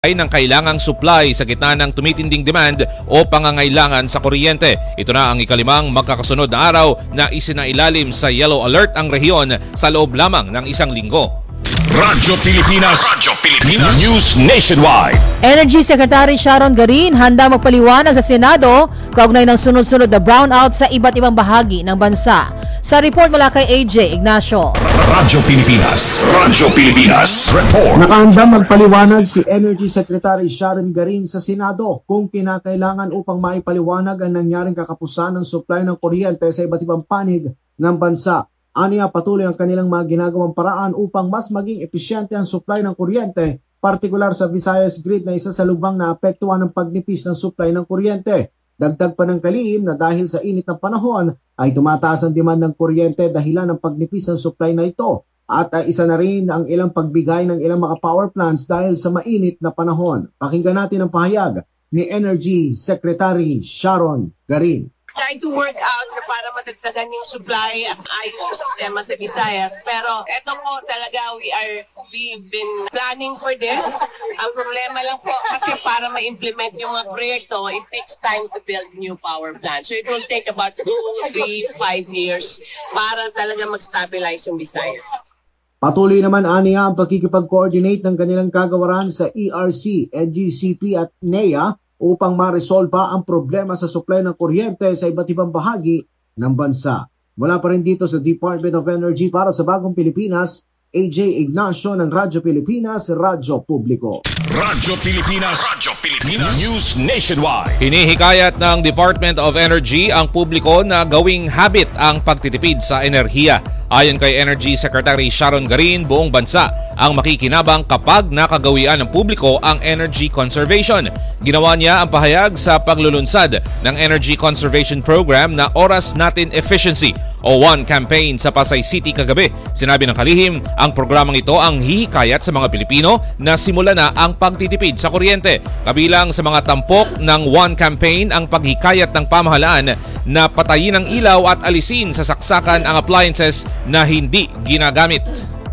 ay ng kailangang supply sa gitna ng tumitinding demand o pangangailangan sa kuryente. Ito na ang ikalimang magkakasunod na araw na isinailalim sa yellow alert ang rehiyon sa loob lamang ng isang linggo. Radyo Pilipinas News Nationwide. Energy Secretary Sharon Garin handa magpaliwanag sa Senado kaugnay ng sunod-sunod na brownout sa iba't ibang bahagi ng bansa. Sa report mula kay AJ Ignacio. Radyo Pilipinas Report. Nakahanda magpaliwanag si Energy Secretary Sharon Garin sa Senado kung kinakailangan upang maipaliwanag ang nangyaring kakapusan ng supply ng kuryente sa iba't ibang panig ng bansa. Aniya, patuloy ang kanilang mga ginagawang paraan upang mas maging episyente ang supply ng kuryente, partikular sa Visayas Grid na isa sa lubang na apektuhan ng pagnipis ng supply ng kuryente. Dagdag pa ng kalihim na dahil sa init ng panahon ay tumataas ang demand ng kuryente dahilan ng pagnipis ng supply na ito. At isa na rin ang ilang pagbigay ng ilang mga power plants dahil sa mainit na panahon. Pakinggan natin ang pahayag ni Energy Secretary Sharon Garin. Trying to work out na para madagdagan yung supply at ayos sa sistema sa Visayas. Pero eto po talaga, we've been planning for this. Ang problema lang po kasi para ma-implement yung mga proyekto, it takes time to build new power plants. So it will take about 2, 3, 5 years para talaga mag-stabilize yung Visayas. Patuloy naman aniya ang pagkikipag-coordinate ng kanilang kagawaran sa ERC, NGCP at NEA upang ma-resolve ang problema sa supply ng kuryente sa iba't ibang bahagi ng bansa. Mula pa rin dito sa Department of Energy para sa Bagong Pilipinas, AJ Ignacio ng Radyo Pilipinas, Radyo Publiko. Radyo Pilipinas News Nationwide. Hinihikayat ng Department of Energy ang publiko na gawing habit ang pagtitipid sa enerhiya. Ayon kay Energy Secretary Sharon Garin, buong bansa ang makikinabang kapag nakagawian ng publiko ang energy conservation. Ginawa niya ang pahayag sa paglulunsad ng Energy Conservation Program na Oras Natin Efficiency o ONE campaign sa Pasay City kagabi. Sinabi ng kalihim, ang programang ito ang hihikayat sa mga Pilipino na simula na ang pagtitipid sa kuryente. Kabilang sa mga tampok ng ONE campaign ang paghikayat ng pamahalaan na patayin ang ilaw at alisin sa saksakan ang appliances na hindi ginagamit.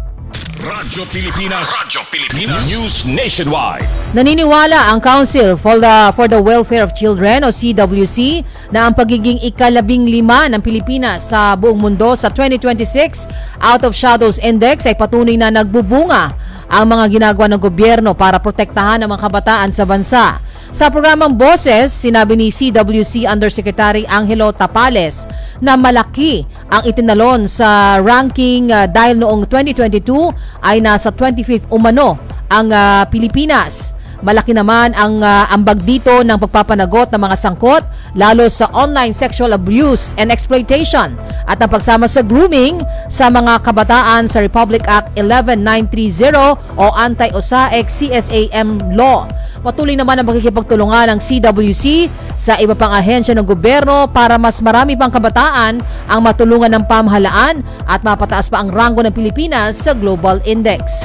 Radyo Pilipinas News Nationwide. Naniniwala ang Council for the Welfare of Children o CWC na ang pagiging ika-15 ng Pilipinas sa buong mundo sa 2026 Out of Shadows Index ay patunay na nagbubunga ang mga ginagawa ng gobyerno para protektahan ang mga kabataan sa bansa. Sa programang Boses, sinabi ni CWC Undersecretary Angelo Tapales na malaki ang itinalon sa ranking dahil noong 2022 ay nasa 25th umano ang Pilipinas. Malaki naman ang ambag dito ng pagpapanagot ng mga sangkot lalo sa online sexual abuse and exploitation at ang pagsama sa grooming sa mga kabataan sa Republic Act 11930 o Anti-OSAEC CSAM Law. Patuloy naman ang pakikipagtulungan ng CWC sa iba pang ahensya ng gobyerno para mas marami pang kabataan ang matulungan ng pamahalaan at mapataas pa ang ranggo ng Pilipinas sa Global Index.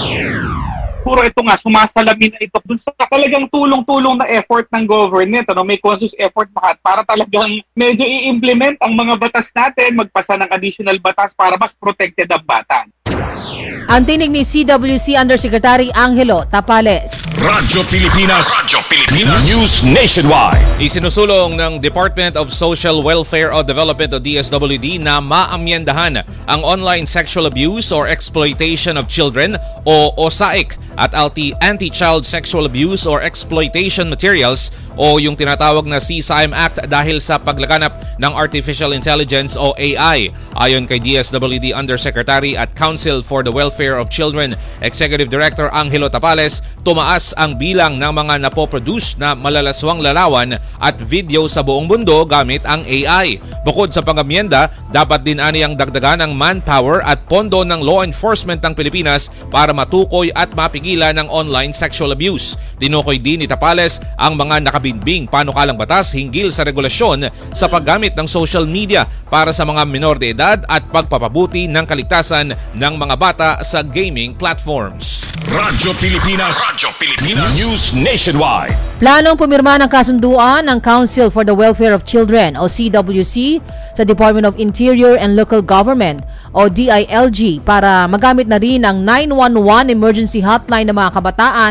Puro ito nga, sumasalamin na ito dun sa talagang tulong-tulong na effort ng government. May conscious effort para talagang medyo i-implement ang mga batas natin, magpasa ng additional batas para mas protected ang bata. Ang tinig ni CWC Undersecretary Angelo Tapales. Radyo Pilipinas News Nationwide. Isinusulong ng Department of Social Welfare o Development o DSWD na maamyendahan ang online sexual abuse or exploitation of children o OSAIC at Anti-Child Sexual Abuse or Exploitation Materials o yung tinatawag na CSIM Act dahil sa paglaganap ng Artificial Intelligence o AI. Ayon kay DSWD Undersecretary at Council for the Welfare of Children Executive Director Angelo Tapales, tumaas ang bilang ng mga napoproduce na malalaswang larawan at video sa buong mundo gamit ang AI. Bukod sa pangamyenda, dapat din aniyang dagdagan ang manpower at pondo ng law enforcement ng Pilipinas para matukoy at mapigilan ang online sexual abuse. Tinukoy din ni Tapales ang mga nakabinbing panukalang batas hinggil sa regulasyon sa paggamit ng social media para sa mga minor de edad at pagpapabuti ng kaligtasan ng mga bata sa gaming platforms. Radyo Pilipinas News Nationwide. Planong pumirma ng kasunduan ng Council for the Welfare of Children o CWC sa Department of Interior and Local Government o DILG para magamit na rin ang 911 emergency hotline ng mga kabataan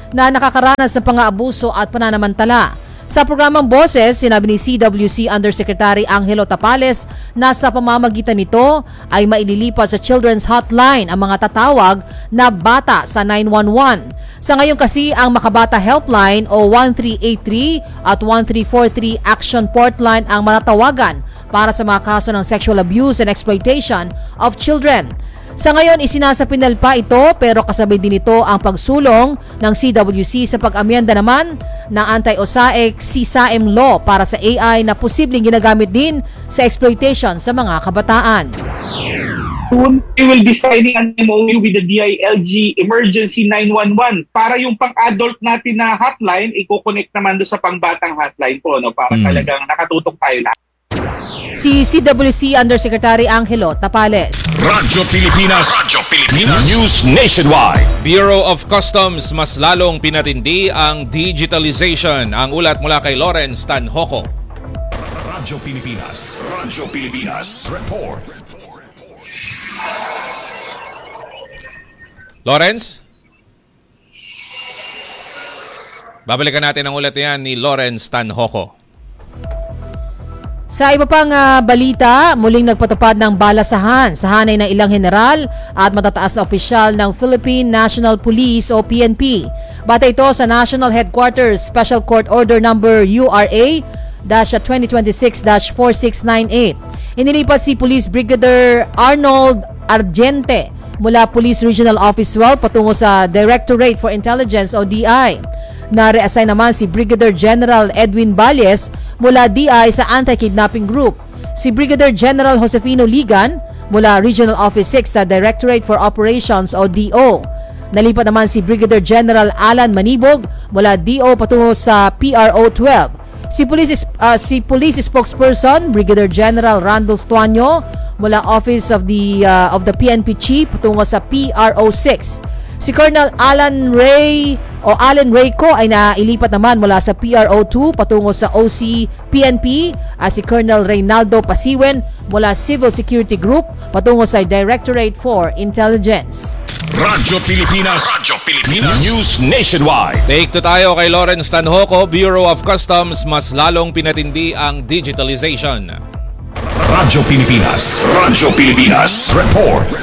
na nakakaranas ng pang-aabuso at pananamantala. Sa programang Boses, sinabi ni CWC Undersecretary Angelo Tapales na sa pamamagitan nito ay maililipat sa Children's Hotline ang mga tatawag na bata sa 911. Sa ngayon kasi ang Makabata Helpline o 1383 at 1343 Action Portline ang manatawagan para sa mga kaso ng sexual abuse and exploitation of children. Sa ngayon, isinasapinal pa ito pero kasabay din ito ang pagsulong ng CWC sa pag-amyenda naman ng Anti-OSAIC CSAM Law para sa AI na posibleng ginagamit din sa exploitation sa mga kabataan. Soon, we will be signing an MOU with the DILG Emergency 911 para yung pang-adult natin na hotline, i-connect naman doon sa pang-batang hotline po, no? Para talagang nakatutok tayo lahat. Si CWC Undersecretary Angelo Tapales. Radyo Pilipinas. News Nationwide. Bureau of Customs mas lalong pinatindi ang digitalization. Ang ulat mula kay Lawrence Tanhoco. Radyo Pilipinas. Report. Lawrence? Babalikan natin ang ulat niyan ni Lawrence Tanhoco. Sa iba pang balita, muling nagpatupad ng balasahan sa hanay ng ilang general at matataas na opisyal ng Philippine National Police o PNP. Batay ito sa National Headquarters Special Court Order Number URA-2026-4698. Inilipat si Police Brigadier Arnold Argente mula Police Regional Office 12 patungo sa Directorate for Intelligence o DI. Na-reassign naman si Brigadier General Edwin Balles mula DI sa Anti-Kidnapping Group. Si Brigadier General Josefino Ligan mula Regional Office 6 sa Directorate for Operations o DO. Nalipat naman si Brigadier General Alan Manibog mula DO patungo sa PRO 12. Si Police Spokesperson Brigadier General Randolph Tuanyo mula Office of the PNP Chief patungo sa PRO 6. Si Colonel Alan Rayco ay nailipat naman mula sa PRO 2 patungo sa OC PNP at si Colonel Reynaldo Pasiwen mula Civil Security Group patungo sa Directorate for Intelligence. Radyo Pilipinas. News Nationwide. Take to tayo kay Lawrence Tanhoco. Bureau of Customs mas lalong pinatindi ang digitalization. Radyo Pilipinas. Report.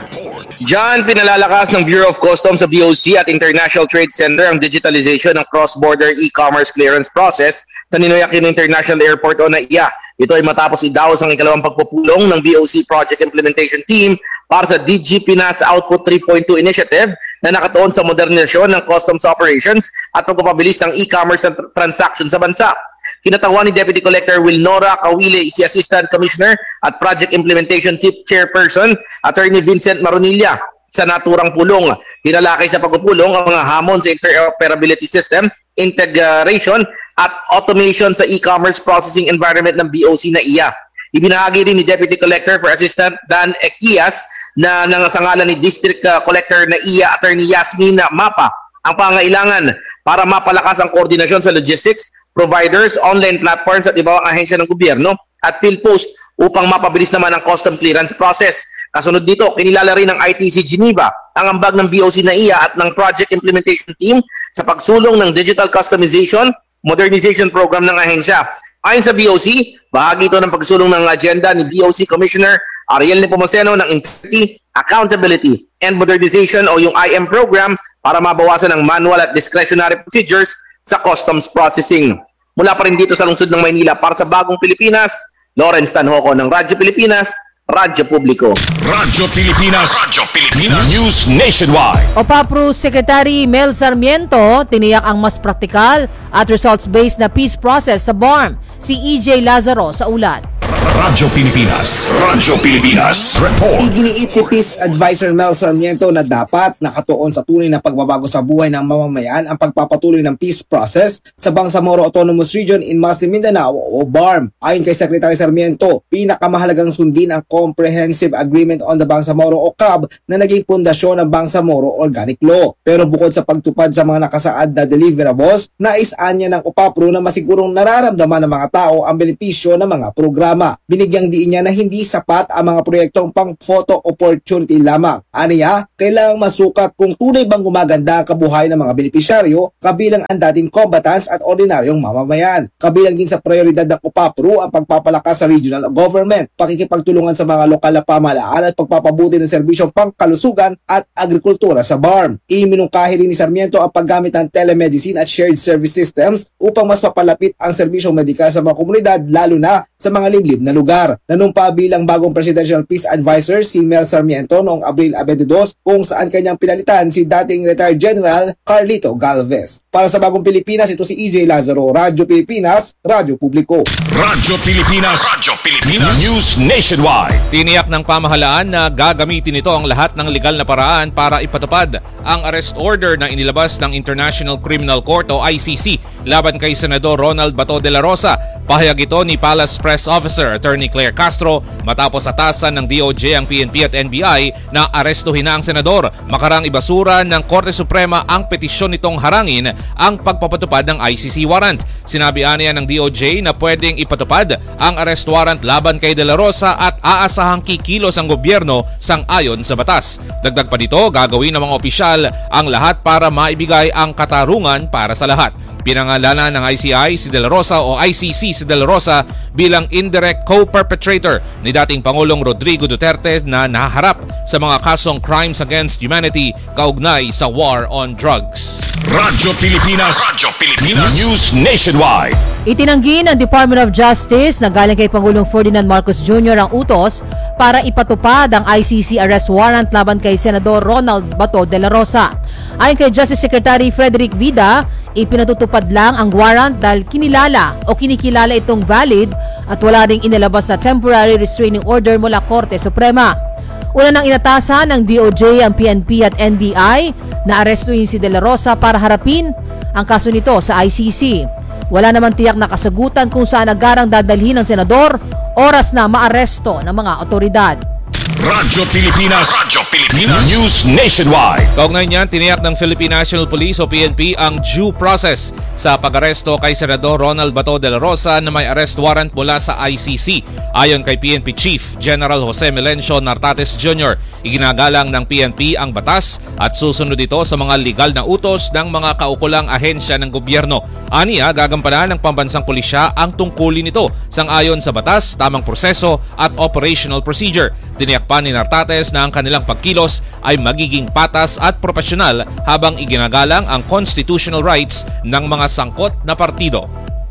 Diyan, pinalalakas ng Bureau of Customs sa BOC at International Trade Center ang digitalization ng cross-border e-commerce clearance process sa Ninoy Aquino International Airport o NAIA. Ito ay matapos idaos ang ikalawang pagpupulong ng BOC Project Implementation Team para sa DG Pinas Output 3.2 Initiative na nakatuon sa modernisasyon ng customs operations at pagpapabilis ng e-commerce transaction sa bansa. Kinatawan ni Deputy Collector Wilnora Kawile, si Assistant Commissioner at Project Implementation Chief Chairperson, Attorney Vincent Maronilla. Sa naturang pulong, tinalakay sa pagpupulong ang mga hamon sa interoperability system, integration at automation sa e-commerce processing environment ng BOC na iya. Ibinahagi rin ni Deputy Collector for Assistant Dan Equias na nangasangalan ni District Collector na iya, Attorney Yasmin Mapa, ang pangailangan para mapalakas ang koordinasyon sa logistics, providers, online platforms at ibang ahensya ng gobyerno at field post upang mapabilis naman ang custom clearance process. Kasunod dito, kinilala rin ng ITC Geneva ang ambag ng BOC na iya at ng Project Implementation Team sa pagsulong ng Digital Customization Modernization Program ng ahensya. Ayon sa BOC, bahagi ito ng pagsulong ng agenda ni BOC Commissioner Ariel Nepomuceno ng Integrity, Accountability, and Modernization o yung IM program para mabawasan ang manual at discretionary procedures sa customs processing. Mula pa rin dito sa lungsod ng Maynila para sa Bagong Pilipinas, Lawrence Tanhoco ng Radyo Pilipinas, Radyo Publiko. Radyo Pilipinas. News Nationwide. OPAPRO Secretary Mel Sarmiento tiniyak ang mas praktikal at results-based na peace process sa BARM. Si EJ Lazaro sa ulat. Radyo Pilipinas. Report. Iginiit ni Peace Advisor Mel Sarmiento na dapat nakatuon sa tunay na pagbabago sa buhay ng mamamayan ang pagpapatuloy ng peace process sa Bangsamoro Autonomous Region in Muslim Mindanao o BARM. Ayon kay Secretary Sarmiento, pinakamahalagang sundin ang Comprehensive Agreement on the Bangsamoro o CAB na naging pundasyon ng Bangsamoro Organic Law. Pero bukod sa pagtupad sa mga nakasaad na deliverables, nais niya ng OPAPRO na masigurong nararamdaman ng mga tao ang benepisyo ng mga programa. programa. Binigyang diin niya na hindi sapat ang mga proyektong pang photo opportunity lamang. Aniya, kailangang masukat kung tunay bang gumaganda ang kabuhayan ng mga benepisyaryo kabilang ang dating combatants at ordinaryong mamamayan. Kabilang din sa prioridad ng UPAPRU ang pagpapalakas sa regional government, pakikipagtulungan sa mga lokal na pamahalaan at pagpapabuti ng serbisyong pangkalusugan at agrikultura sa BARM. Iminungkahi rin ni Sarmiento ang paggamit ng telemedicine at shared service systems upang mas papalapit ang serbisyong medikal sa mga komunidad lalo na sa mga liblib na lugar. Nanumpa bilang bagong Presidential Peace Advisor si Mel Sarmiento noong Abril 22 kung saan kanyang pinalitan si dating retired General Carlito Galvez. Para sa Bagong Pilipinas, ito si EJ Lazaro, Radyo Pilipinas, Radyo Publiko. Radyo Pilipinas. Radyo Pilipinas. News Nationwide. Tiniyak ng pamahalaan na gagamitin ito ang lahat ng legal na paraan para ipatupad ang arrest order na inilabas ng International Criminal Court o ICC laban kay Senador Ronald Bato de la Rosa. Pahayag ito ni Palace Press Officer Attorney Claire Castro matapos atasan ng DOJ ang PNP at NBI na arestuhin na ang senador. Makarang ibasura ng Korte Suprema ang petisyon nitong harangin ang pagpapatupad ng ICC warrant. Sinabi niya ng DOJ na pwedeng ipatupad ang arrest warrant laban kay De La Rosa at aasahang kikilos ang gobyerno sang-ayon sa batas. Dagdag pa dito, gagawin ng mga opisyal ang lahat para maibigay ang katarungan para sa lahat. Pinangalanan ng ICI si De La Rosa o ICC si De La Rosa bilang indirect co-perpetrator ni dating Pangulong Rodrigo Duterte na nahaharap sa mga kasong crimes against humanity kaugnay sa war on drugs. Radyo Pilipinas. Radyo Pilipinas. News Nationwide. Itinanggi ng Department of Justice na galing kay Pangulong Ferdinand Marcos Jr. ang utos para ipatupad ang ICC arrest warrant laban kay Senador Ronald Bato de la Rosa. Ayon kay Justice Secretary Frederick Vida, ipinatutupad lang ang warrant dahil kinikilala itong valid at wala ring inilabas na temporary restraining order mula Korte Suprema. Una nang inatasan ng DOJ ang PNP at NBI na arestuhin si De La Rosa para harapin ang kaso nito sa ICC. Wala naman tiyak na kasagutan kung saan agarang dadalhin ng senador oras na maaresto ng mga otoridad. Radyo Pilipinas. Radyo Pilipinas. News Nationwide. Kaugnay niyan, tiniyak ng Philippine National Police o PNP ang due process sa pag-aresto kay Senador Ronald Bato de la Rosa na may arrest warrant mula sa ICC. Ayon kay PNP Chief General Jose Melencio Nartates Jr., iginagalang ng PNP ang batas at susunod ito sa mga legal na utos ng mga kaukulang ahensya ng gobyerno. Aniya, gagampanan ng pambansang pulisya ang tungkulin nito sang-ayon sa batas, tamang proseso at operational procedure. Tiniyak pa ni Nartates na ang kanilang pagkilos ay magiging patas at profesional habang iginagalang ang constitutional rights ng mga sangkot na partido.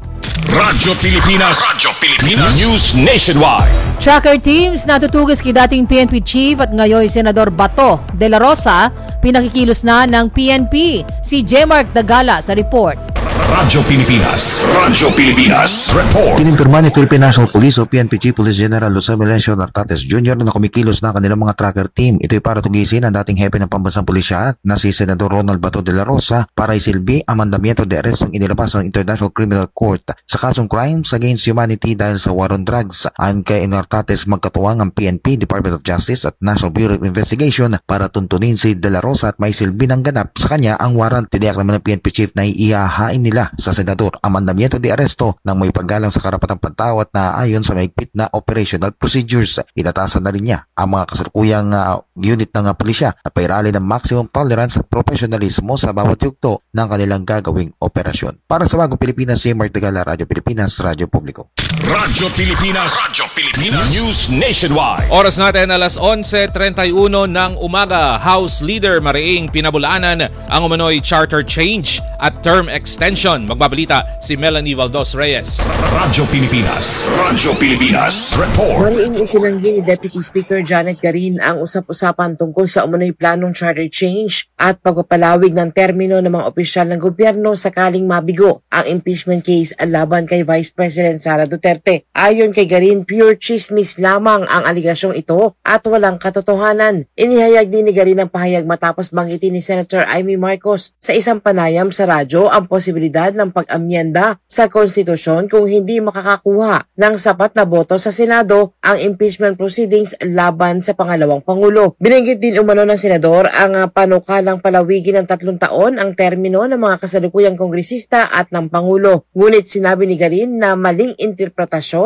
Radyo Pilipinas. Radyo Pilipinas. News Nationwide. Tracker teams natutugas kay dating PNP Chief at ngayon Senador Bato de la Rosa, pinakikilos na ng PNP. Si J. Mark Dagala sa report. Radyo Pilipinas. Radyo Pilipinas. Report. Kinumpirma ni Philippine National Police o PNP Chief Police General Jose Melencio Nartates Jr. na kumikilos na kanilang mga tracker team. Ito'y para tugisin ang dating hepe ng pambansang pulisya na si Senador Ronald Bato de la Rosa para isilbi ang mandamiento de arrestong inilabas ng International Criminal Court sa kasong crimes against humanity dahil sa war on drugs. Ayon kay Nartates, magkatuwang ang PNP, Department of Justice at National Bureau of Investigation para tuntunin si de la Rosa at may silbi ng ganap sa kanya ang warrant. Tiniyak naman ng PNP Chief na iihahain nila sa senador ang mandamiento de aresto ng may paggalang sa karapatang pantawat na ayon sa mahigpit na operational procedures. Inatasan na rin niya ang mga kasalukuyang unit ng pulisya na pairali ng maximum tolerance at professionalismo sa bawat yugto ng kanilang gagawing operasyon. Para sa Bagong Pilipinas, si Mark Dagala, Radyo Pilipinas, Radyo Publiko. Radyo Pilipinas. Radyo Pilipinas. News Nationwide. Oras natin alas 11:31 ng umaga. House Leader Mariing pinabulaanan ang umano'y charter change at term extension. Magbabalita si Melanie Valdos Reyes. Radyo Pilipinas. Radyo Pilipinas. Report. Mariing itinanggi ni Deputy Speaker Janet Garin ang usap-usapan tungkol sa umano'y planong charter change at pagpapalawig ng termino ng mga opisyal ng gobyerno sakaling mabigo ang impeachment case laban kay Vice President Sara Duterte. Ayon kay Garin, pure chismis lamang ang aligasyong ito at walang katotohanan. Inihayag din ni Garin ang pahayag matapos banggitin ni Senator Amy Marcos sa isang panayam sa radyo ang posibilidad ng pag-amyenda sa konstitusyon kung hindi makakakuha ng sapat na boto sa Senado ang impeachment proceedings laban sa pangalawang Pangulo. Binanggit din umano ng Senador ang panukalang palawigin ng 3 taon ang termino ng mga kasalukuyang kongresista at ng Pangulo. Ngunit sinabi ni Garin na maling interpretasyon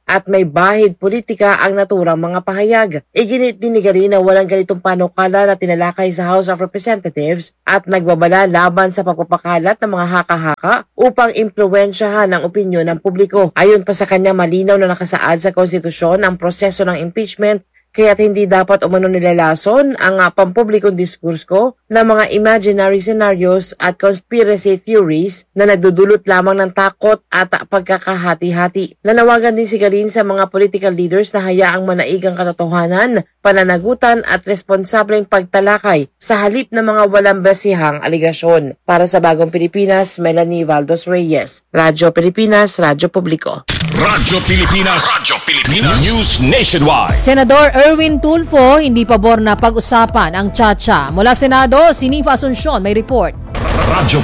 at may bahid politika ang naturang mga pahayag. Iginit din ni Garin na walang ganitong panukala na tinalakay sa House of Representatives at nagbabala laban sa pagpapakalat ng mga haka-haka upang impluwensyahan ang opinyon ng publiko. Ayon pa sa kanya, malinaw na nakasaad sa konstitusyon ang proseso ng impeachment kaya't hindi dapat umano nilalason ang pampublikong diskurso ng mga imaginary scenarios at conspiracy theories na nagdudulot lamang ng takot at pagkakahati-hati. Nanawagan din si Garin sa mga political leaders na hayaang manaig ang katotohanan, pananagutan at responsableng pagtalakay sa halip ng mga walang basihang aligasyon. Para sa Bagong Pilipinas, Melanie Valdos Reyes, Radyo Pilipinas, Radyo Publiko. Radyo Pilipinas. News Nationwide. Senador Erwin Tulfo, hindi pabor na pag-usapan ang Chacha. Mula Senado, si Nifa Asuncion may report. Radyo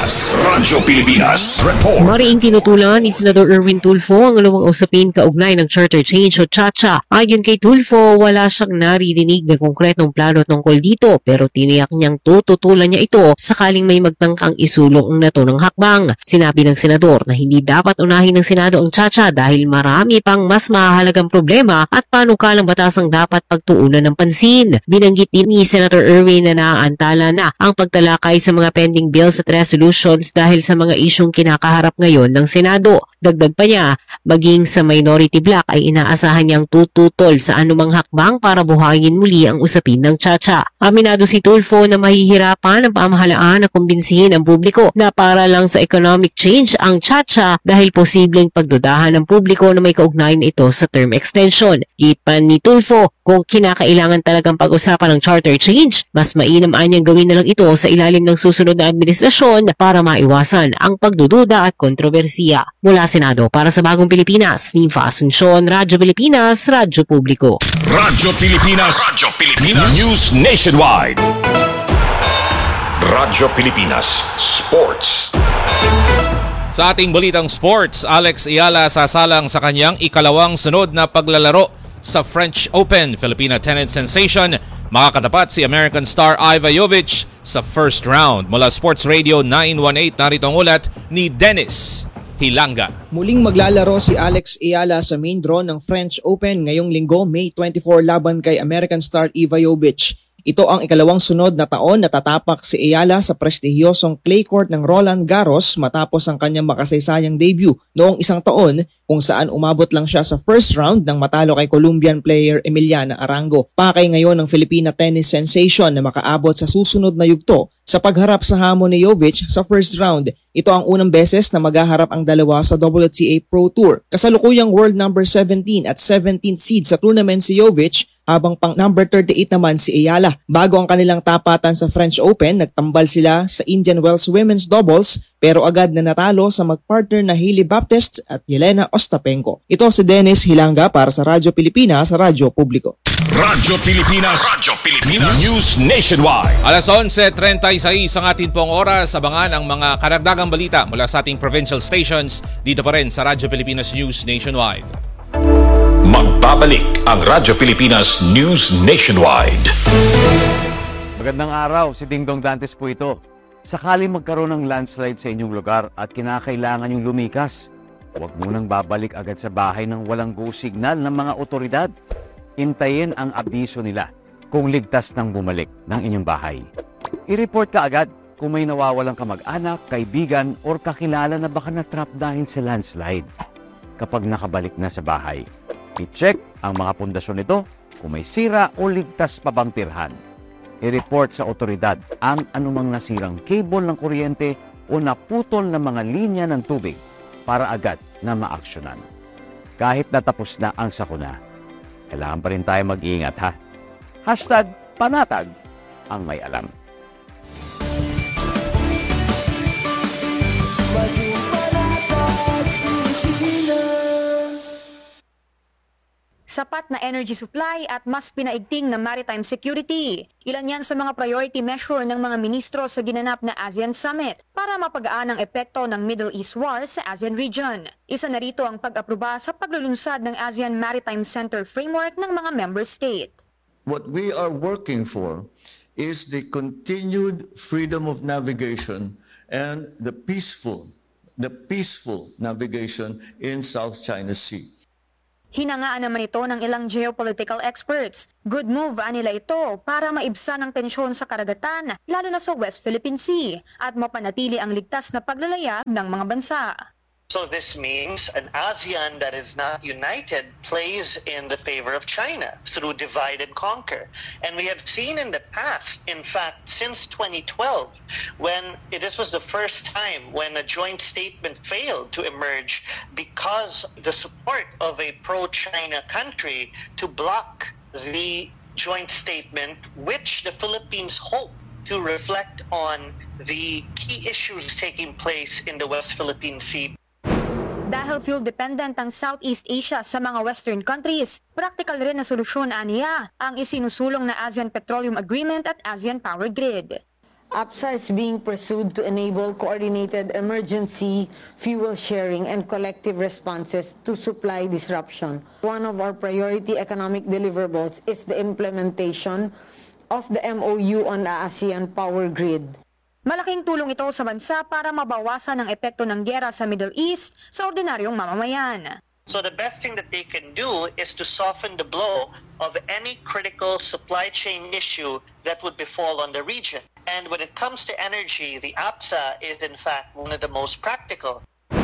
Pilipinas. Report. Mariing tinutulan ni Senador Erwin Tulfo ang dalawang usapin kaugnay ng charter change o Chacha. Ayon kay Tulfo, wala siyang naririnig na konkretong plano tungkol dito pero tiniyak niyang tututulan niya ito sakaling may magtangkang isulong na to ng hakbang. Sinabi ng Senador na hindi dapat unahin ng Senado ang Chacha dahil marami pang mas mahalagang problema at panukalang batas ang dapat pagtuunan ng pansin. Binanggit din ni Senator Erwin na naaantala na ang pagtalakay sa mga pending bills at resolutions dahil sa mga isyong kinakaharap ngayon ng Senado. Dagdag pa niya, maging sa minority bloc ay inaasahan niyang tututol sa anumang hakbang para buhangin muli ang usapin ng Chacha. Aminado si Tulfo na mahihirapan ang pamahalaan na kumbinsihin ang publiko na para lang sa economic change ang Chacha dahil posibleng pagdudahan ng publiko na may kaugnayan ito sa term extension. Git pa ni Tulfo, kung kinakailangan talagang pag-usapan ng charter change, mas mainam anyang gawin na lang ito sa ilalim ng susunod na administrasyon para maiwasan ang pagdududa at kontrobersiya. Mula Senado, para sa Bagong Pilipinas, Nifa Asuncion, Radyo Pilipinas, Radyo Publiko. Radyo Pilipinas. News Nationwide. Radyo Pilipinas Sports. Sa ating balitang sports, Alex Ayala sasalang sa kanyang ikalawang sunod na paglalaro sa French Open. Filipina tennis sensation makakatapat si American star Iva Jovic sa first round. Mula Sports Radio 918, narito ang ulat ni Dennis Hilanga. Muling maglalaro si Alex Ayala sa main draw ng French Open ngayong linggo, May 24 laban kay American star Iva Jovic. Ito ang ikalawang sunod na taon na tatapak si Ayala sa prestihiyosong clay court ng Roland Garros matapos ang kanyang makasaysayang debut noong isang taon kung saan umabot lang siya sa first round nang matalo kay Colombian player Emiliana Arango. Pakay ngayon ng Filipina tennis sensation na makaabot sa susunod na yugto sa pagharap sa hamon ni Jovic sa first round. Ito ang unang beses na maghaharap ang dalawa sa WTA Pro Tour. Kasalukuyang world number 17 at 17th seed sa tournament si Jovic habang pang number 38 naman si Ayala. Bago ang kanilang tapatan sa French Open, nagtambal sila sa Indian Wells Women's Doubles pero agad na natalo sa magpartner na Hailey Baptiste at Yelena Ostapenko. Ito si Dennis Hilanga para sa Radyo Pilipinas, Radyo Publiko. Radyo Pilipinas. News Nationwide. Alas 11:36 ang ating pong oras. Abangan ang mga karagdagang balita mula sa ating provincial stations dito pa rin sa Radyo Pilipinas News Nationwide. Magbabalik ang Radyo Pilipinas News Nationwide. Magandang araw, si Dingdong Dantes po ito. Sakali magkaroon ng landslide sa inyong lugar at kinakailangan yung lumikas, huwag munang babalik agad sa bahay ng walang go signal ng mga otoridad. Hintayin ang abiso nila kung ligtas nang bumalik ng inyong bahay. I-report ka agad kung may nawawalang kamag-anak, kaibigan, or kakilala na baka na-trap dahil sa landslide. Kapag nakabalik na sa bahay, i-check ang mga pundasyon nito kung may sira o ligtas pa bang tirhan. I-report sa otoridad ang anumang nasirang cable ng kuryente o naputol na mga linya ng tubig para agad na maaksyonan. Kahit natapos na ang sakuna, kailangan pa rin tayo mag-iingat ha. #panatag ang may alam. Sapat na energy supply at mas pinaigting na maritime security. Ilan yan sa mga priority measure ng mga ministro sa ginanap na ASEAN Summit para mapagaan ang epekto ng Middle East War sa ASEAN region. Isa na rito ang pag-aproba sa paglulunsad ng ASEAN Maritime Center Framework ng mga member state. What we are working for is the continued freedom of navigation and the peaceful navigation in South China Sea. Hinangaan naman ito ng ilang geopolitical experts. Good move nila ito para maibsan ang tensyon sa karagatan, lalo na sa West Philippine Sea, at mapanatili ang ligtas na paglalayag ng mga bansa. So this means an ASEAN that is not united plays in the favor of China through divide and conquer. And we have seen in the past, in fact, since 2012, when this was the first time when a joint statement failed to emerge because the support of a pro-China country to block the joint statement, which the Philippines hope to reflect on the key issues taking place in the West Philippine Sea. Dahil fuel-dependent ang Southeast Asia sa mga Western countries, practical rin na solusyon aniya ang isinusulong na ASEAN Petroleum Agreement at ASEAN Power Grid. APSA is being pursued to enable coordinated emergency fuel sharing and collective responses to supply disruption. One of our priority economic deliverables is the implementation of the MOU on the ASEAN Power Grid. Malaking tulong ito sa bansa para mabawasan ang epekto ng giyera sa Middle East sa ordinaryong mamamayan. So the best thing that they can do is to soften the blow of any critical supply chain issue that would befall on the region. And when it comes to energy, the APSA is in fact one of the most practical.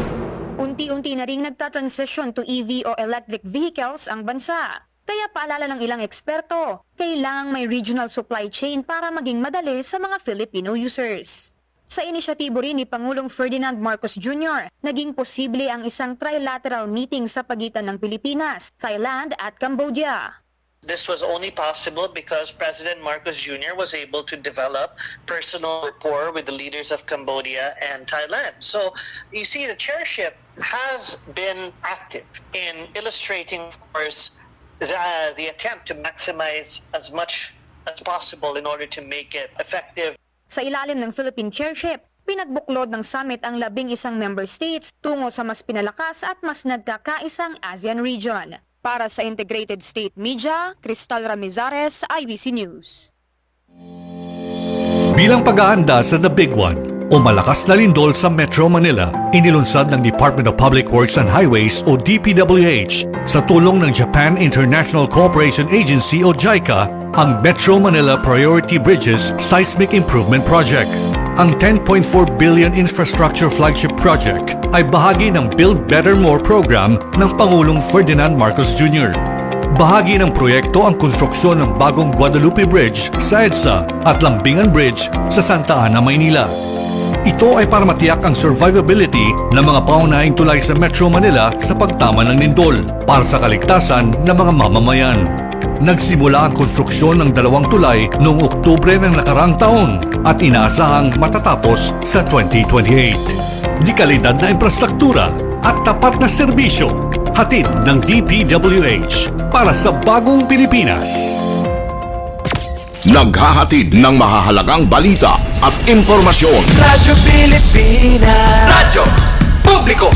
Unti-unti na ring nagta-transition to EV o electric vehicles ang bansa. Kaya paalala ng ilang eksperto, kailangang may regional supply chain para maging madali sa mga Filipino users. Sa inisyatibo rin ni Pangulong Ferdinand Marcos Jr., naging posible ang isang trilateral meeting sa pagitan ng Pilipinas, Thailand at Cambodia. This was only possible because President Marcos Jr. was able to develop personal rapport with the leaders of Cambodia and Thailand. So you see, the chairship has been active in illustrating, of course, the attempt to maximize as much as possible in order to make it effective. Sa ilalim ng Philippine chairship, pinagbuklod ng summit ang 11 member states tungo sa mas pinalakas at mas nagkakaisang ASEAN region. Para sa Integrated State Media, Cristal Ramizares, IBC News. Bilang pag-aanda sa The Big One o malakas na lindol sa Metro Manila, inilunsad ng Department of Public Works and Highways o DPWH sa tulong ng Japan International Cooperation Agency o JICA ang Metro Manila Priority Bridges Seismic Improvement Project. Ang 10.4 billion infrastructure flagship project ay bahagi ng Build Better More program ng Pangulong Ferdinand Marcos Jr. Bahagi ng proyekto ang konstruksyon ng bagong Guadalupe Bridge sa EDSA at Lambingan Bridge sa Santa Ana, Maynila. Ito ay para matiyak ang survivability ng mga pangunahing tulay sa Metro Manila sa pagtama ng lindol para sa kaligtasan ng mga mamamayan. Nagsimula ang konstruksyon ng 2 tulay noong Oktubre ng nakarang taon at inaasahang matatapos sa 2028. Di kalidad na infrastruktura at tapat na serbisyo, hatid ng DPWH para sa bagong Pilipinas. Naghahatid ng mahahalagang balita at impormasyon. Radyo Pilipinas. Radyo Publiko.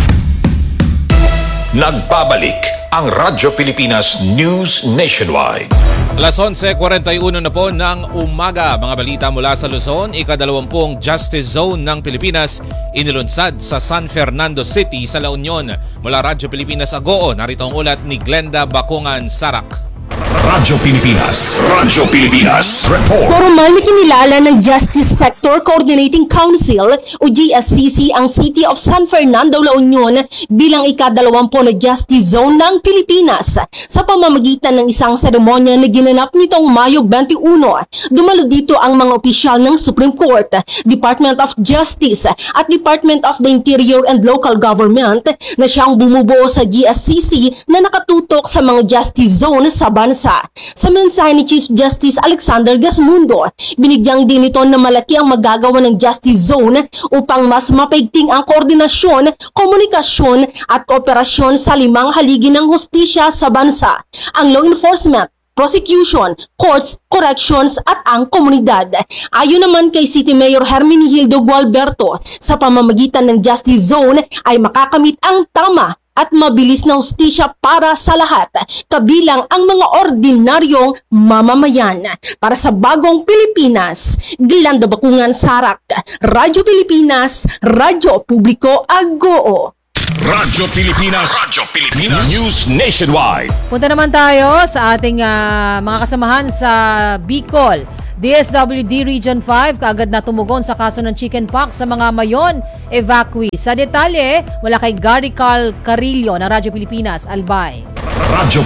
Nagbabalik ang Radyo Pilipinas News Nationwide. Alas 11:41 na po ng umaga. Mga balita mula sa Luzon, ika-20 Justice Zone ng Pilipinas inilunsad sa San Fernando City sa La Union. Mula Radyo Pilipinas Agoo, narito ang ulat ni Glenda Bakungan Sarak. Radyo Pilipinas. Radyo Pilipinas. Report. Formal na kinilala ng Justice Sector Coordinating Council o GSCC ang City of San Fernando, La Union bilang ika-20 na Justice Zone ng Pilipinas sa pamamagitan ng isang seremonya na ginanap nitong Mayo 21. Dumalo dito ang mga opisyal ng Supreme Court, Department of Justice at Department of the Interior and Local Government na siyang bumubuo sa GSCC na nakatutok sa mga Justice Zone sa bansa. Sa mensahe ni Chief Justice Alexander Gasmundo, binigyang din ito na malaki ang magagawa ng Justice Zone upang mas mapaigting ang koordinasyon, komunikasyon at kooperasyon sa 5 haligi ng hustisya sa bansa, ang law enforcement, prosecution, courts, corrections at ang komunidad. Ayon naman kay City Mayor Hermenegildo Gualberto, sa pamamagitan ng Justice Zone ay makakamit ang tama at mabilis na hustisya para sa lahat, kabilang ang mga ordinaryong mamamayan. Para sa bagong Pilipinas, Glenda Bakungan Sarak, Radyo Pilipinas, Radyo Publiko Agoo. Radyo Pilipinas. News Nationwide. Punta naman tayo sa ating mga kasamahan sa Bicol. DSWD Region 5 kaagad na tumugon sa kaso ng chickenpox sa mga mayon evacuee. Sa detalye, wala kay Gary Carl Carillo ng Radyo Pilipinas, Albay. Radyo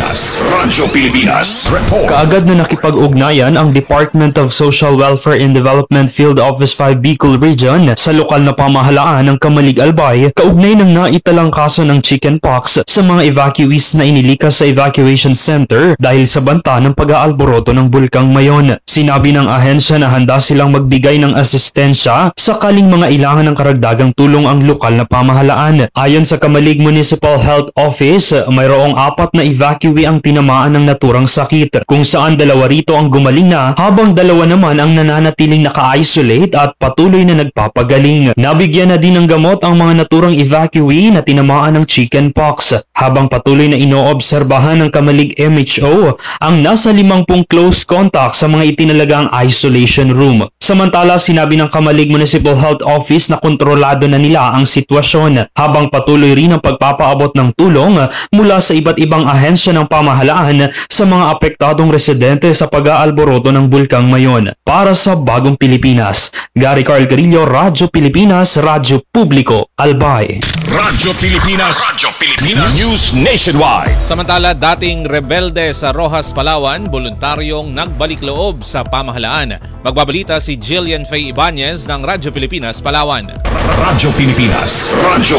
Pilipinas. Report. Kaagad na nakipag-ugnayan ang Department of Social Welfare and Development Field Office 5 Bicol Region sa lokal na pamahalaan ng Kamalig Albay kaugnay ng naitalang kaso ng chickenpox sa mga evacuees na inilikas sa evacuation center dahil sa banta ng pag-aalboroto ng Bulkang Mayon. Sinabi ng ahensya na handa silang magbigay ng asistensya sakaling mga ilangan ng karagdagang tulong ang lokal na pamahalaan. Ayon sa Kamalig Municipal Health Office, mayroong 4 na evacuee ang tinamaan ng naturang sakit, kung saan 2 rito ang gumaling na habang 2 naman ang nananatiling naka-isolate at patuloy na nagpapagaling. Nabigyan na din ng gamot ang mga naturang evacuee na tinamaan ng chickenpox habang patuloy na inoobserbahan ng Kamalig MHO ang nasa 50 close contact sa mga itinalagang isolation room. Samantala, sinabi ng Kamalig Municipal Health Office na kontrolado na nila ang sitwasyon habang patuloy rin ang pagpapaabot ng tulong mula sa iba't ibang ahensya ng pamahalaan sa mga apektadong residente sa pag-aalboroto ng Bulkang Mayon. Para sa Bagong Pilipinas, Gary Carl Carillo, Radyo Pilipinas, Radyo Publiko, Albay. Radyo Pilipinas. News Nationwide. Samantala, dating rebelde sa Rojas, Palawan, voluntaryong nagbalik loob sa pamahalaan. Magbabalita si Jillian Faye Ibanez ng Radyo Pilipinas, Palawan. Radyo Pilipinas.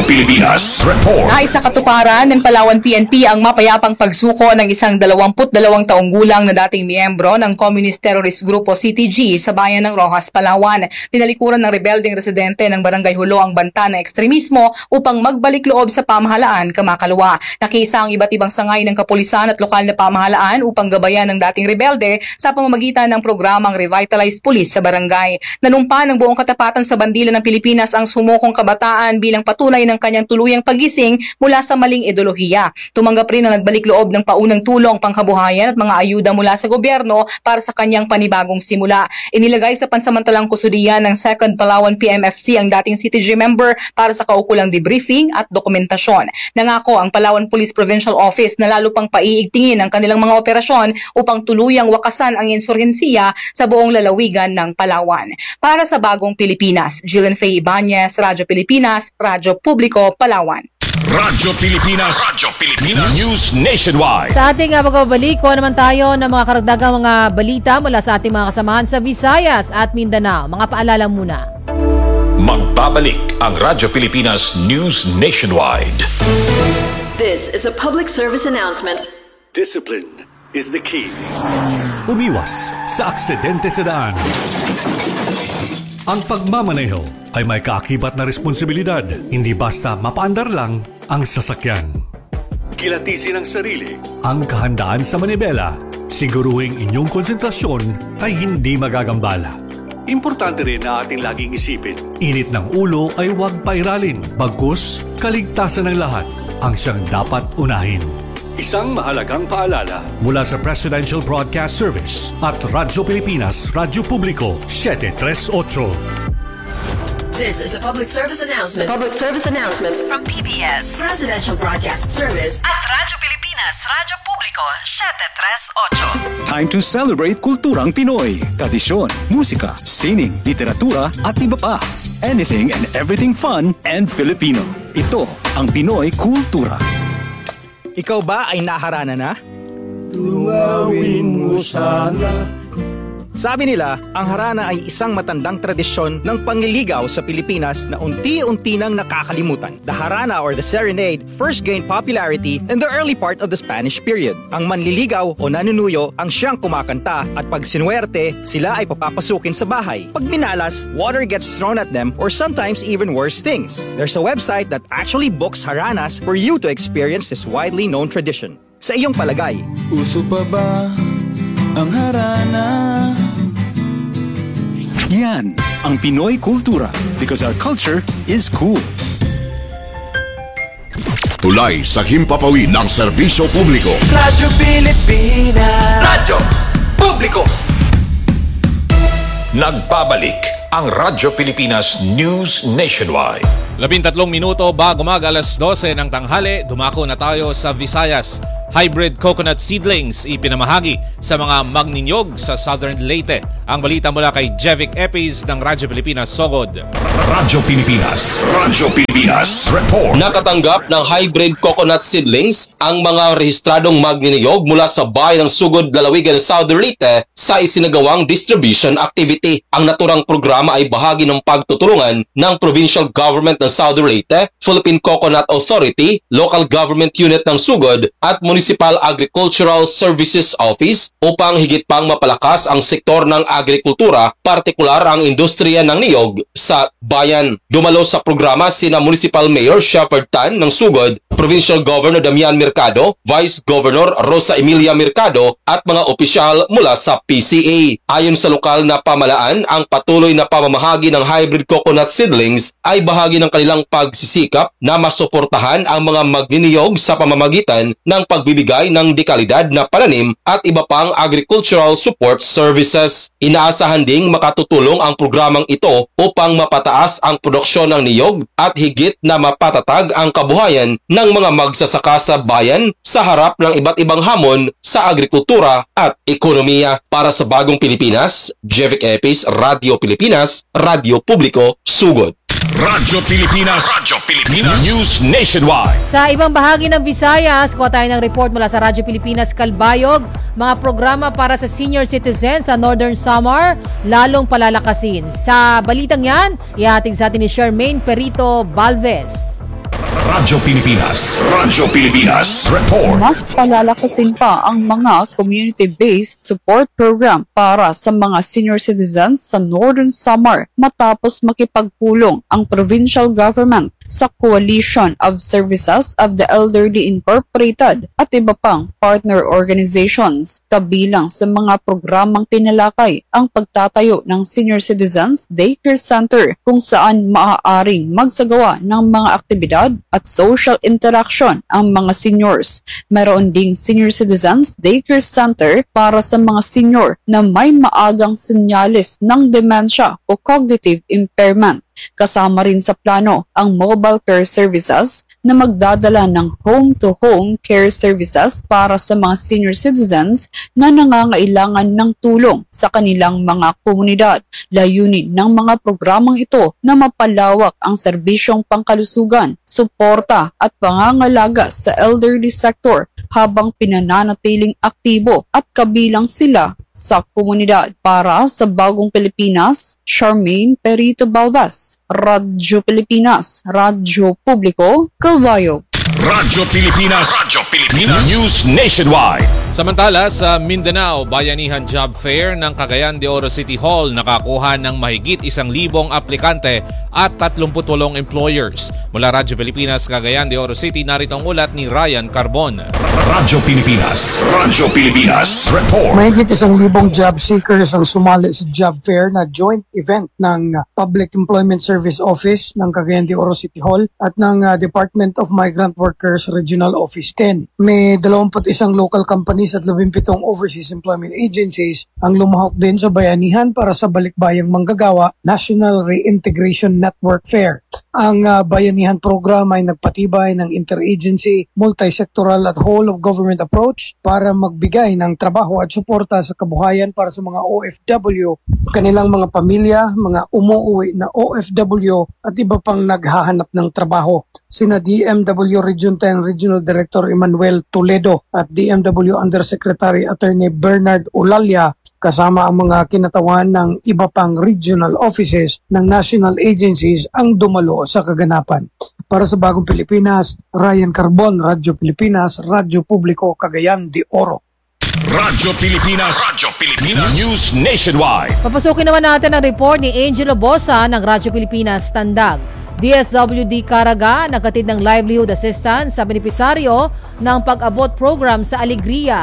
Report. Nais sa katuparan ng Palawan PNP ang mapayapang pagsuko ng isang 22 taong gulang na dating miyembro ng Communist Terrorist Group o CTG sa bayan ng Rojas, Palawan. Tinalikuran ng rebeldeng residente ng Barangay Hulo ang banta ng ekstremismo upang magbalik loob sa pamahalaan kamakalawa. Nakiisa ang iba't ibang sangay ng kapulisan at lokal na pamahalaan upang gabayan ng dating rebelde sa pamamagitan ng programang Revitalized Police sa barangay. Nanumpa ng buong katapatan sa bandila ng Pilipinas ang sumukong kabataan bilang patunay ng kanyang tuluyang pagising mula sa maling ideolohiya. Tumanggap rin ang nagbalik loob ng paunang tulong, pangkabuhayan at mga ayuda mula sa gobyerno para sa kanyang panibagong simula. Inilagay sa pansamantalang kusudian ng 2nd Palawan PMFC ang dating CTG member para sa kaukulang debriefing at dokumentasyon. Nangako ang Palawan Police Provincial Office na lalo pang paiigtingin ang kanilang mga operasyon upang tuluyang wakasan ang insurgensiya sa buong lalawigan ng Palawan. Para sa Bagong Pilipinas, Jillian Faye Ibanez, Radyo Pilipinas, Radyo Publiko, Palawan. Radyo Pilipinas. News Nationwide. Sa ating pagbabalik, kuha naman tayo ng mga karagdagang mga balita mula sa ating mga kasamahan sa Visayas at Mindanao. Mga paalala muna. Magbabalik ang Radyo Pilipinas News Nationwide. This is a public service announcement. Discipline is the key. Umiwas sa aksidente sa daan. Ang pagmamaneho ay may kaakibat na responsibilidad. Hindi basta mapaandar lang ang sasakyan. Kilatisin ang sarili, ang kahandaan sa manibela. Siguruhing inyong konsentrasyon ay hindi magagambala. Importante rin na ating laging isipin, init ng ulo ay huwag pairalin. Bagkus, kaligtasan ng lahat ang siyang dapat unahin. Isang mahalagang paalala mula sa Presidential Broadcast Service at Radyo Pilipinas, Radyo Publiko, 738. This is a public service announcement. Public service announcement from PBS, Presidential Broadcast Service at Radyo Pilipinas, Radyo Publiko, 738. Time to celebrate kulturang Pinoy. Tradisyon, musika, sining, literatura at iba pa. Anything and everything fun and Filipino. Ito ang Pinoy Kultura. Ikaw ba ay naharana na? Tunawin mo sana. Sabi nila, ang harana ay isang matandang tradisyon ng pangliligaw sa Pilipinas na unti-unti nang nakakalimutan. The harana or the serenade first gained popularity in the early part of the Spanish period. Ang manliligaw o nanunuyo ang siyang kumakanta at pag sinuwerte, sila ay papapasukin sa bahay. Pag minalas, water gets thrown at them or sometimes even worse things. There's a website that actually books haranas for you to experience this widely known tradition. Sa iyong palagay, uso pa ba ang harana? Yan ang Pinoy Kultura because our culture is cool. Tulay sa himpapawid ng serbisyo publiko. Radyo Pilipinas. Radyo Publiko. Nagbabalik ang Radyo Pilipinas News Nationwide. 13 minuto bago mag-alas 12 ng tanghali, dumako na tayo sa Visayas. Hybrid coconut seedlings ipinamahagi sa mga magninyog sa Southern Leyte. Ang balita mula kay Jevic Epis ng Radyo Pilipinas Sogod. Radyo Pilipinas report. Nakatanggap ng hybrid coconut seedlings ang mga rehistradong magniniyog mula sa bayan ng Sugod, Lalawigan, Southern Leyte sa isinagawang distribution activity. Ang naturang programa ay bahagi ng pagtutulungan ng Provincial Government ng Southern Leyte, Philippine Coconut Authority, Local Government Unit ng Sugod at Municipal Agricultural Services Office upang higit pang mapalakas ang sektor ng agrikultura, partikular ang industriya ng niyog sa bayan. Dumalo sa programa sina Municipal Mayor Shepherd Tan ng Sugod, Provincial Governor Damian Mercado, Vice Governor Rosa Emilia Mercado at mga opisyal mula sa PCA. Ayon sa lokal na pamalaan, ang patuloy na pamamahagi ng hybrid coconut seedlings ay bahagi ng kanilang pagsisikap na masuportahan ang mga magniniyog sa pamamagitan ng pagbibigay ng dekalidad na pananim at iba pang agricultural support services. Inaasahan ding makatutulong ang programang ito upang mapataas ang produksyon ng niyog at higit na mapatatag ang kabuhayan ng mga magsasaka sa bayan sa harap ng iba't ibang hamon sa agrikultura at ekonomiya. Para sa Bagong Pilipinas, Jevic Epis, Radyo Pilipinas, Radyo Publiko, Sugod. Radyo Pilipinas News Nationwide. Sa ibang bahagi ng Visayas, kuha tayo ng report mula sa Radyo Pilipinas Calbayog. Mga programa para sa senior citizens sa Northern Samar lalong palalakasin. Sa balitang yan, ihatid sa atin ni Charmaine Perito Balvez. Radyo Pilipinas report. Mas palalakasin pa ang mga community-based support program para sa mga senior citizens sa Northern Samar matapos makipagpulong ang provincial government sa Coalition of Services of the Elderly Incorporated at iba pang partner organizations. Kabilang sa mga programang tinalakay ang pagtatayo ng Senior Citizens Daycare Center kung saan maaaring magsagawa ng mga aktibidad at social interaction ang mga seniors. Meron ding Senior Citizens Daycare Center para sa mga senior na may maagang senyales ng demensya o cognitive impairment. Kasama rin sa plano ang mobile care services na magdadala ng home-to-home care services para sa mga senior citizens na nangangailangan ng tulong sa kanilang mga komunidad. Layunin ng mga programang ito na mapalawak ang serbisyong pangkalusugan, suporta at pangangalaga sa elderly sector habang pinananatiling aktibo at kabilang sila sa komunidad. Para sa Bagong Pilipinas, Charmaine Perito Balvez, Radyo Pilipinas, Radyo Publiko, Calbayog. Radyo Pilipinas News Nationwide. Samantala sa Mindanao, Bayanihan Job Fair ng Cagayan de Oro City Hall nakakuha ng mahigit 1,000 aplikante at 38 employers. Mula Radyo Pilipinas, Cagayan de Oro City, narito ang ulat ni Ryan Carbon. Radyo Pilipinas report. Mahigit 1,000 job seekers ang sumali sa job fair na joint event ng Public Employment Service Office ng Cagayan de Oro City Hall at ng Department of Migrant Workers Regional Office 10. May 21 local companies at 17 overseas employment agencies ang lumahok din sa bayanihan para sa Balikbayang Manggagawa National Reintegration Network Fair. Ang bayanihan program ay nagpatibay ng interagency, multi-sectoral at whole-of-government approach para magbigay ng trabaho at suporta sa kabuhayan para sa mga OFW, kanilang mga pamilya, mga umuuwi na OFW at iba pang naghahanap ng trabaho. Sina DMW Region 10 Regional Director Emmanuel Toledo at DMW Undersecretary Attorney Bernard Olalia kasama ang mga kinatawan ng iba pang regional offices ng national agencies ang dumalo sa kaganapan. Para sa Bagong Pilipinas, Ryan Carbon, Radyo Pilipinas, Radyo Publiko, Cagayan de Oro. Radyo Pilipinas News Nationwide. Papasukin naman natin ang report ni Angelo Bosa ng Radyo Pilipinas Tandag. DSWD Caraga naghatid ng livelihood assistance sa benepisaryo ng pag-abot program sa Alegria.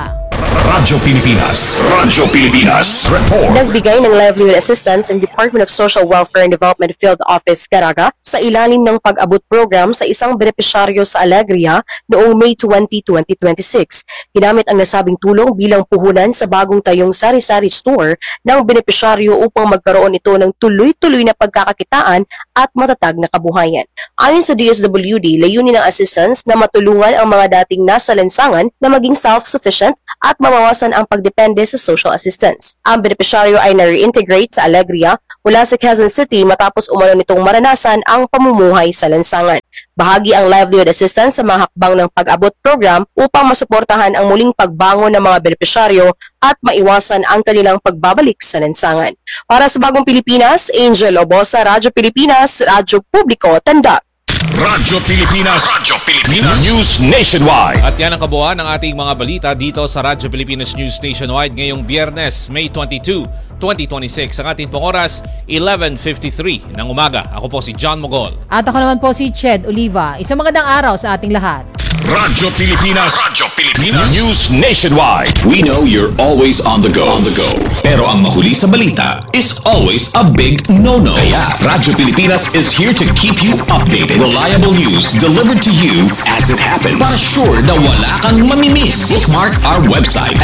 Radyo Pilipinas. Radyo Pilipinas. Report. Nagbigay ng livelihood assistance ang Department of Social Welfare and Development Field Office Caraga sa ilalim ng pag-abot program sa isang benepisyaryo sa Alegria noong May 20, 2026. Ginamit ang nasabing tulong bilang puhunan sa bagong tayong sari-sari store ng benepisyaryo upang magkaroon ito ng tuloy-tuloy na pagkakakitaan at matatag na kabuhayan. Ayon sa DSWD, layunin ng assistance na matulungan ang mga dating nasa lansangan na maging self-sufficient at mabawasan ang pagdepende sa social assistance. Ang benepisyaryo ay na-reintegrate sa Alegria mula sa Quezon City matapos umano nitong maranasan ang pamumuhay sa lansangan. Bahagi ang livelihood assistance sa mga hakbang ng pag-abot program upang masuportahan ang muling pagbangon ng mga benepisyaryo at maiwasan ang kanilang pagbabalik sa lansangan. Para sa Bagong Pilipinas, Angel Obosa, Radyo Pilipinas, Radyo Publiko, Tanda. Radyo Pilipinas. Radyo Pilipinas. News Nationwide. At yan ang kabuuan ng ating mga balita dito sa Radyo Pilipinas News Nationwide ngayong Biyernes, May 22, 2026. Ang ating pong oras, 11:53 ng umaga. Ako po si John Mogol. At ako naman po si Ched Oliva. Isang magandang araw sa ating lahat. Radyo Pilipinas. Radyo Pilipinas. News Nationwide. We know you're always on the go. Pero ang mahuli sa balita is always a big no-no. Kaya Radyo Pilipinas is here to keep you updated. Reliable news delivered to you as it happens. Para sure na wala kang mamimiss. Bookmark our website